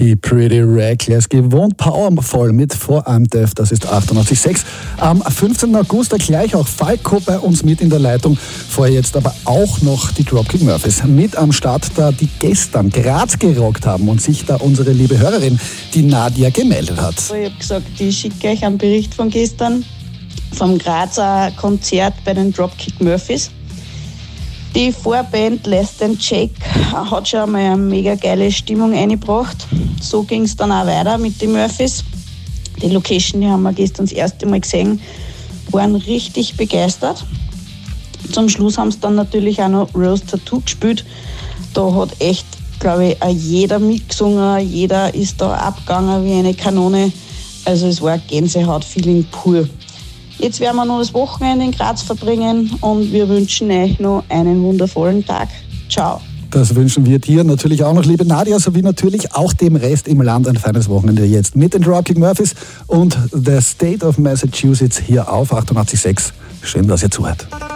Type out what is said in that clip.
Die Pretty Reckless, gewohnt powervoll mit vor einem Death, das ist 88.6. Am 15. August gleich auch Falco bei uns mit in der Leitung. Vorher jetzt aber auch noch die Dropkick Murphys mit am Start, da die gestern Graz gerockt haben und sich da unsere liebe Hörerin, die Nadia, gemeldet hat. Ich habe gesagt, ich schicke euch einen Bericht von gestern vom Grazer Konzert bei den Dropkick Murphys. Die Vorband Less Than Jake hat schon einmal eine mega geile Stimmung eingebracht. So ging es dann auch weiter mit den Murphys. Die Location, die haben wir gestern das erste Mal gesehen, waren richtig begeistert. Zum Schluss haben sie dann natürlich auch noch Rose Tattoo gespielt. Da hat echt, glaube ich, auch jeder mitgesungen, jeder ist da abgegangen wie eine Kanone. Also es war Gänsehaut-Feeling pur. Jetzt werden wir noch das Wochenende in Graz verbringen und wir wünschen euch noch einen wundervollen Tag. Ciao. Das wünschen wir dir natürlich auch noch, liebe Nadia, sowie natürlich auch dem Rest im Land ein feines Wochenende jetzt mit den Dropkick Murphys und der State of Massachusetts hier auf 88.6. Schön, dass ihr zuhört.